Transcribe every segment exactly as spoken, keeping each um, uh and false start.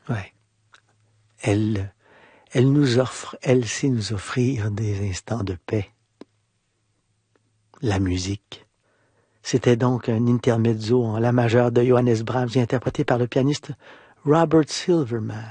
Ouais. Elle, elle nous offre, elle sait nous offrir des instants de paix. La musique. C'était donc un intermezzo en la majeure de Johannes Brahms, interprété par le pianiste Robert Silverman.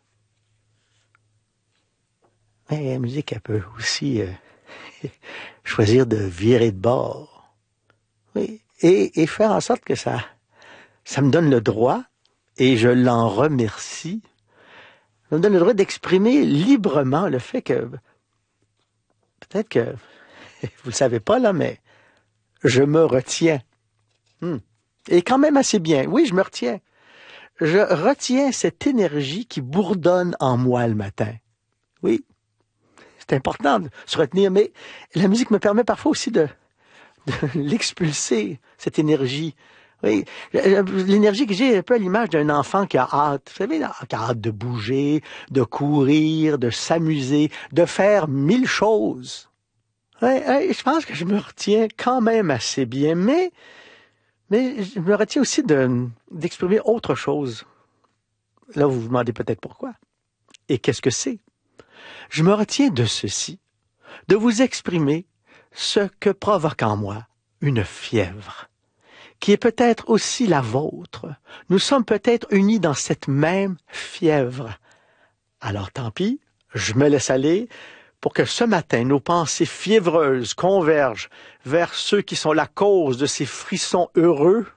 Mais la musique, elle peut aussi euh, choisir de virer de bord. Oui. Et, et faire en sorte que ça, ça me donne le droit, et je l'en remercie, ça me donne le droit d'exprimer librement le fait que, peut-être que, vous le savez pas là, mais je me retiens. Hmm. Et quand même assez bien. Oui, je me retiens. Je retiens cette énergie qui bourdonne en moi le matin. Oui, c'est important de se retenir, mais la musique me permet parfois aussi de, de l'expulser, cette énergie. Oui, l'énergie que j'ai est un peu à l'image d'un enfant qui a hâte, vous savez, qui a hâte de bouger, de courir, de s'amuser, de faire mille choses. Oui, je pense que je me retiens quand même assez bien, mais, mais je me retiens aussi de, d'exprimer autre chose. Là, vous vous demandez peut-être pourquoi. Et qu'est-ce que c'est? Je me retiens de ceci, de vous exprimer ce que provoque en moi une fièvre, qui est peut-être aussi la vôtre. Nous sommes peut-être unis dans cette même fièvre. Alors tant pis, je me laisse aller pour que ce matin, nos pensées fiévreuses convergent vers ceux qui sont la cause de ces frissons heureux